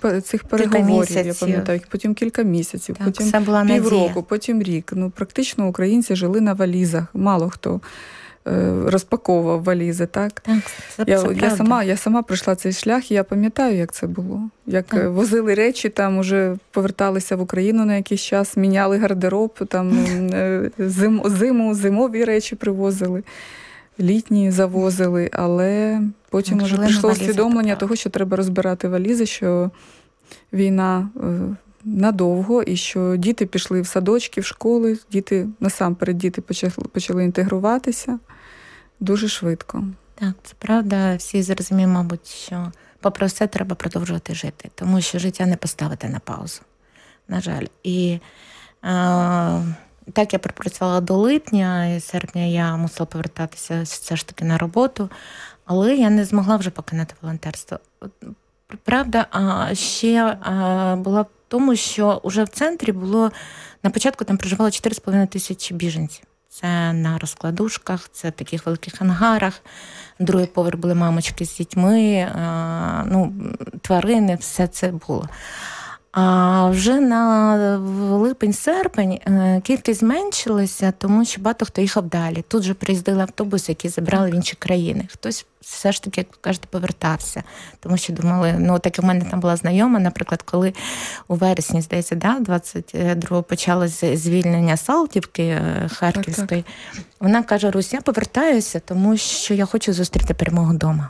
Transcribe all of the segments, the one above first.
цих переговорів, я пам'ятаю, потім кілька місяців, так, потім півроку, потім рік. Практично українці жили на валізах. Мало хто розпаковував валізи, так? Так, я сама пройшла цей шлях, і я пам'ятаю, як це було. Як возили речі, там уже поверталися в Україну на якийсь час, міняли гардероб, там зимові речі привозили, літні завозили, але потім вже прийшло усвідомлення того, що треба розбирати валізи, що війна надовго, і що діти пішли в садочки, в школи, насамперед діти почали інтегруватися дуже швидко. Так, це правда. Всі зрозуміють, мабуть, що попри все треба продовжувати жити, тому що життя не поставити на паузу, на жаль. І так я пропрацювала до липня, і серпня я мусила повертатися все ж таки на роботу, але я не змогла вже покинути волонтерство. Правда, ще була в тому, що вже в центрі було, на початку там проживало 4,5 тисячі біженців. Це на розкладушках, це в таких великих ангарах. Другий поверх були мамочки з дітьми, тварини, все це було. А вже на липень-серпень кількість зменшилася, тому що багато хто їхав далі. Тут же приїздили автобуси, які забрали в інші країни. Хтось все ж таки, як ви кажете, повертався. Тому що думали, так і в мене там була знайома, наприклад, коли у вересні, здається, 22-го почалося звільнення Салтівки Харківської. Так. Вона каже: Русь, я повертаюся, тому що я хочу зустріти перемогу вдома.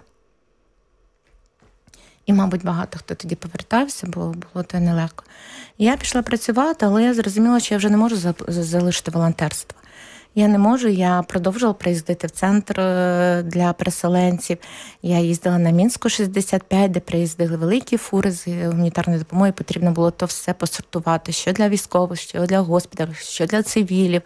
І, мабуть, багато хто тоді повертався, бо було то нелегко. Я пішла працювати, але я зрозуміла, що я вже не можу залишити волонтерство. Я не можу, я продовжувала приїздити в центр для переселенців. Я їздила на Мінську 65, де приїздили великі фури з гуманітарної допомоги. Потрібно було то все посортувати, що для військових, що для госпіталів, що для цивілів.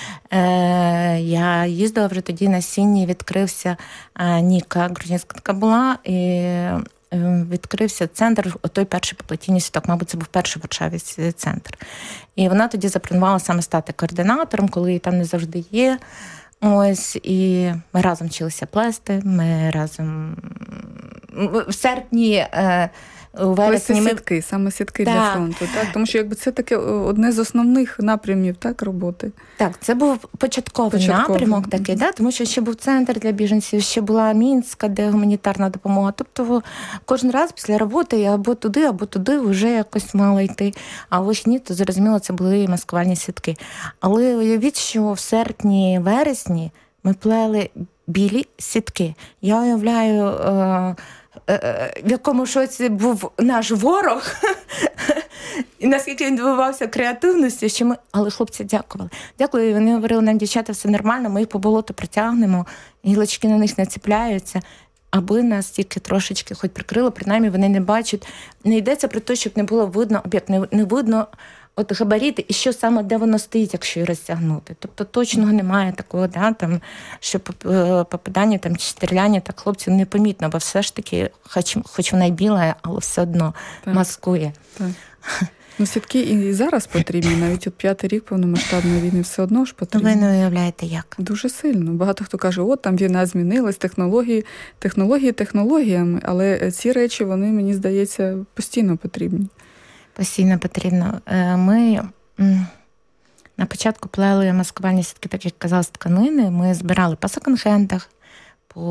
Я їздила вже тоді на Сінні, відкрився Ніка, грузинська така була, і відкрився центр, той перший по плетінню сіток, мабуть, це був перший в Варшаві центр. І вона тоді запропонувала саме стати координатором, коли її там не завжди є. Ось, і ми разом вчилися плести, ми разом в серпні, у вересні... Саме сітки для фронту, так? Тому що це таке одне з основних напрямів, так, роботи. Так, це був початковий напрямок такий, тому що ще був центр для біженців, ще була Мінська, де гуманітарна допомога. Тобто кожен раз після роботи я або туди вже якось мала йти. А ось ні, то зрозуміло, це були маскувальні сітки. Але уявіть, що в серпні-вересні ми плели білі сітки. Я уявляю... в якому шоці був наш ворог, і наскільки він добивався креативності, що ми... Але хлопці дякували. Дякую, і вони говорили нам: дівчата, все нормально, ми їх по болоту притягнемо, гілочки на них не цепляються, аби нас тільки трошечки хоч прикрило, принаймні вони не бачать. Не йдеться про те, щоб не було видно об'єкт, не видно габаріти, і що саме, де воно стоїть, якщо її розтягнути. Тобто точного немає такого, що попадання чи стріляння, так хлопців непомітно, бо все ж таки, хоч вона й біла, але все одно маскує. Так. Сітки і зараз потрібні, навіть 5-й рік повномасштабної війни все одно ж потрібно. Ви не уявляєте, як? Дуже сильно. Багато хто каже, там війна змінилась, технології технологіями, але ці речі, вони, мені здається, постійно потрібні. Постійно потрібно. Ми на початку плели маскувальні сітки, так як казала, з тканини. Ми збирали по секонд-хендах, по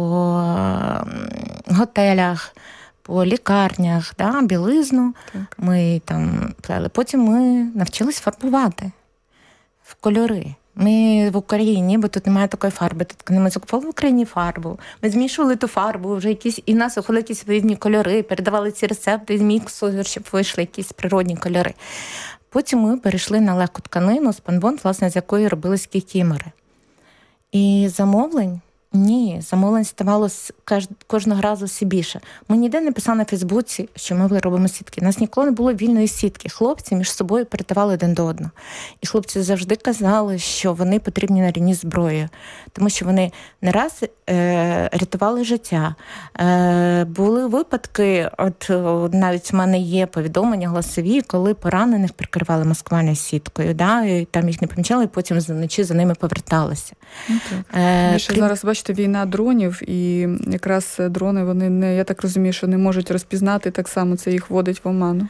готелях, по лікарнях, білизну. Так. Ми там плели. Потім ми навчились фарбувати в кольори. Ми в Україні, бо тут немає такої фарби, тут ми закупили в Україні фарбу. Ми змішували ту фарбу, вже і в нас виходили якісь різні кольори, передавали ці рецепти з міксу, щоб вийшли якісь природні кольори. Потім ми перейшли на легку тканину, спанбонд, власне, з якої робились кікімори. І замовлень ставалося кожного разу все більше. Ми ніде не писали на Фейсбуці, що ми робимо сітки. У нас ніколи не було вільної сітки. Хлопці між собою передавали один до одного. І хлопці завжди казали, що вони потрібні на рівні зброї. Тому що вони не раз рятували життя. Були випадки, навіть в мене є повідомлення голосові, коли поранених прикривали маскувальною сіткою. І там їх не помічали, і потім вночі за ними поверталися. Зараз, бачите, війна дронів, і якраз дрони, вони, я так розумію, що не можуть розпізнати, так само це їх вводить в оману.